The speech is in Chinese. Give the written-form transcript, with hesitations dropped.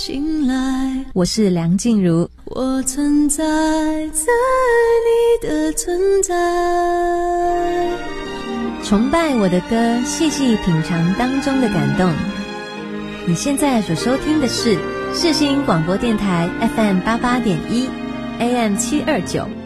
醒来， 我是梁静茹， 我存在在你的存在。 崇拜我的歌，细细品尝当中的感动。你现在所收听的是世新广播电台 FM 88.1 AM 729